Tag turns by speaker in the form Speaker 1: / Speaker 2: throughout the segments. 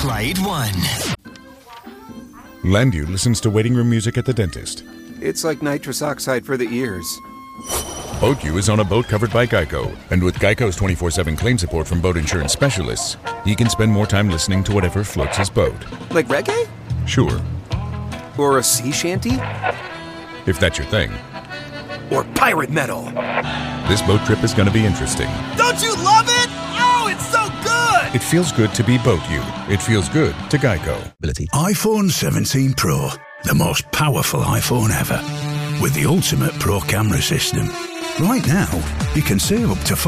Speaker 1: Clyde One.
Speaker 2: Landu listens to waiting room music at the dentist.
Speaker 3: It's like nitrous oxide for the ears.
Speaker 2: BoatU is on a boat covered by Geico. And with Geico's 24/7 claim support from boat insurance specialists, he can spend more time listening to whatever floats his boat.
Speaker 3: Like reggae?
Speaker 2: Sure.
Speaker 3: Or a sea shanty?
Speaker 2: If that's your thing.
Speaker 3: Or pirate metal?
Speaker 2: This boat trip is going to be interesting.
Speaker 4: Don't you love it? Oh, it's so good!
Speaker 2: It feels good to be BoatU. It feels good to Geico.
Speaker 5: iPhone 17 Pro, the most powerful iPhone ever, with the ultimate Pro camera system. Right now, you can save up to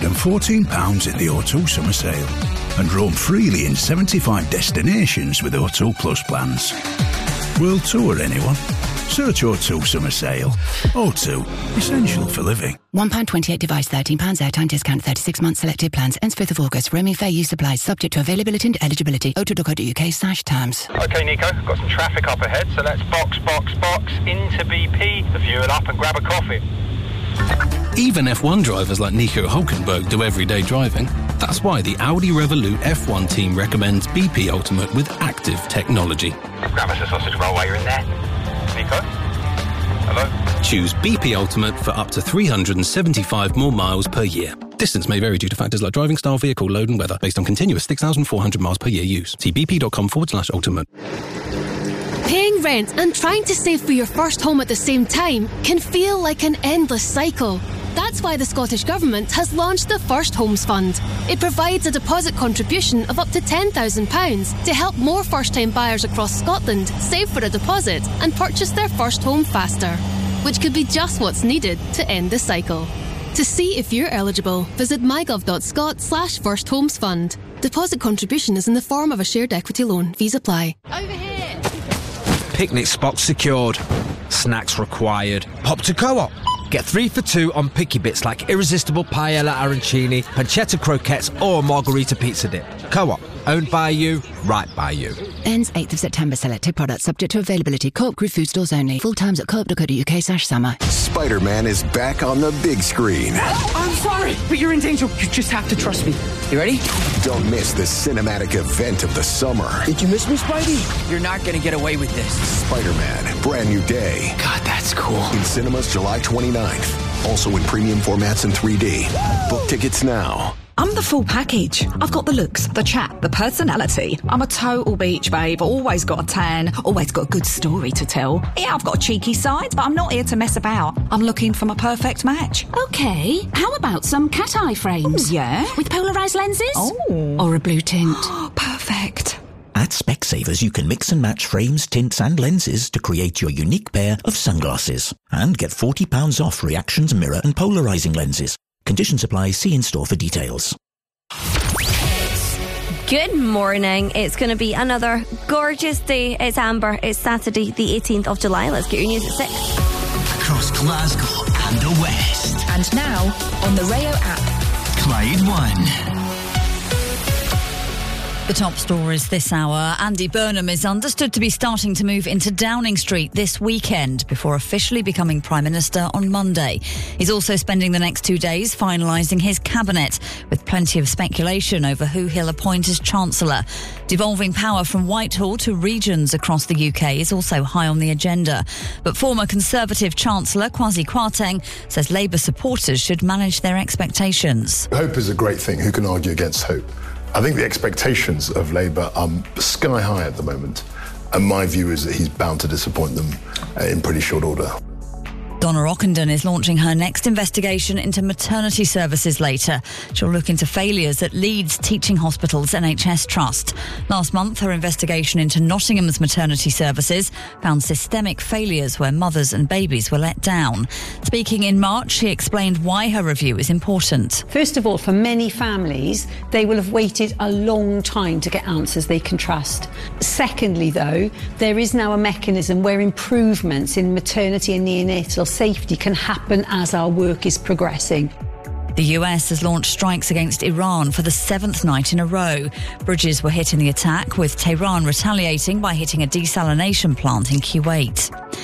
Speaker 5: £514 in the O2 summer sale and roam freely in 75 destinations with O2 Plus plans. World tour, anyone? Search O2 summer sale. O2, essential for living.
Speaker 6: £1.28 device, £13 airtime discount, 36 months selected plans, ends 5th of August. Roaming fair use applies, subject to availability and eligibility. O2.co.uk/terms.
Speaker 7: OK, Nico, got some traffic up ahead, so let's box into BP, the fuel up and grab a coffee.
Speaker 8: Even F1 drivers like Nico Hülkenberg do everyday driving. That's why the Audi Revolut F1 team recommends BP Ultimate with active technology.
Speaker 7: Grab us a sausage roll while you're in there. Nico? Hello?
Speaker 8: Choose BP Ultimate for up to 375 more miles per year. Distance may vary due to factors like driving style, vehicle load and weather, based on continuous 6,400 miles per year use. See bp.com/ultimate.
Speaker 9: Paying rent and trying to save for your first home at the same time can feel like an endless cycle. That's why the Scottish Government has launched the First Homes Fund. It provides a deposit contribution of up to £10,000 to help more first-time buyers across Scotland save for a deposit and purchase their first home faster, which could be just what's needed to end the cycle. To see if you're eligible, visit mygov.scot/firsthomesfund. Deposit contribution is in the form of a shared equity loan. Fees apply.
Speaker 10: Over here! Picnic spots secured. Snacks required. Hop to Co-op. Get 3 for 2 on picky bits like irresistible paella arancini, pancetta croquettes or margarita pizza dip. Co-op. Owned by you, right by you.
Speaker 6: Ends 8th of September. Selected products subject to availability. Co-op Group food stores only. Full times at co-op.co.uk/summer.
Speaker 11: Spider-Man is back on the big screen.
Speaker 12: I'm sorry, but you're in danger. You just have to trust me. You ready?
Speaker 11: Don't miss the cinematic event of the summer.
Speaker 12: Did you miss me, Spidey? You're not going to get away with this.
Speaker 11: Spider-Man, Brand New Day.
Speaker 12: God, that's cool.
Speaker 11: In cinemas July 29th. Also in premium formats in 3D. Book tickets now.
Speaker 13: I'm the full package. I've got the looks, the chat, the personality. I'm a total beach babe, always got a tan, always got a good story to tell. Yeah, I've got a cheeky side, but I'm not here to mess about. I'm looking for my perfect match.
Speaker 14: Okay, how about some cat eye frames?
Speaker 13: Ooh, yeah?
Speaker 14: With polarised lenses?
Speaker 13: Oh.
Speaker 14: Or a blue tint?
Speaker 13: Perfect.
Speaker 15: At Specsavers, you can mix and match frames, tints and lenses to create your unique pair of sunglasses. And get £40 off reactions, mirror and polarising lenses. Conditions apply. See in-store for details.
Speaker 16: Good morning. It's going to be another gorgeous day. It's Amber. It's Saturday, the 18th of July. Let's get your news at 6.
Speaker 1: Across Glasgow and the West.
Speaker 13: And now, on the Rayo app.
Speaker 1: Clyde One.
Speaker 17: The top stories this hour. Andy Burnham is understood to be starting to move into Downing Street this weekend before officially becoming Prime Minister on Monday. He's also spending the next 2 days finalising his cabinet, with plenty of speculation over who he'll appoint as Chancellor. Devolving power from Whitehall to regions across the UK is also high on the agenda. But former Conservative Chancellor Kwasi Kwarteng says Labour supporters should manage their expectations.
Speaker 18: Hope is a great thing. Who can argue against hope? I think the expectations of Labour are sky high at the moment, and my view is that he's bound to disappoint them in pretty short order.
Speaker 17: Donna Ockenden is launching her next investigation into maternity services later. She'll look into failures at Leeds Teaching Hospital's NHS Trust. Last month, her investigation into Nottingham's maternity services found systemic failures where mothers and babies were let down. Speaking in March, she explained why her review is important.
Speaker 19: First of all, for many families, they will have waited a long time to get answers they can trust. Secondly, though, there is now a mechanism where improvements in maternity and neonatal safety can happen as our work is progressing.
Speaker 17: The US has launched strikes against Iran for the 7th night in a row. Bridges were hit in the attack, with Tehran retaliating by hitting a desalination plant in Kuwait.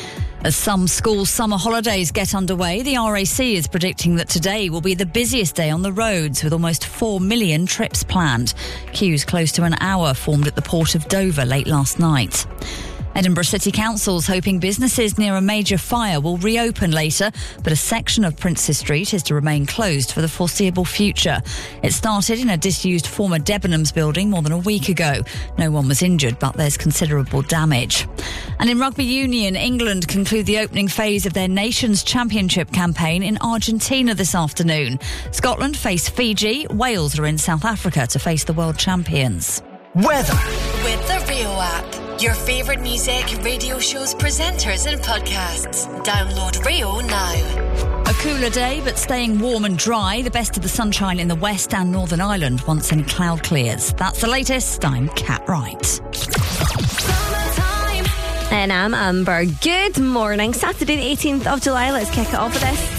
Speaker 17: As some school summer holidays get underway, the RAC is predicting that today will be the busiest day on the roads, with almost 4 million trips planned. Queues close to an hour formed at the port of Dover late last night. Edinburgh City Council's hoping businesses near a major fire will reopen later, but a section of Princes Street is to remain closed for the foreseeable future. It started in a disused former Debenhams building more than a week ago. No one was injured, but there's considerable damage. And in rugby union, England conclude the opening phase of their Nations Championship campaign in Argentina this afternoon. Scotland face Fiji. Wales are in South Africa to face the world champions.
Speaker 1: Weather.
Speaker 20: With the Rio app. Your favourite music, radio shows, presenters and podcasts. Download Rio now.
Speaker 17: A cooler day, but staying warm and dry. The best of the sunshine in the west and Northern Ireland once any cloud clears. That's the latest. I'm Kat Wright.
Speaker 16: And I'm Amber. Good morning. Saturday the 18th of July. Let's kick it off with this.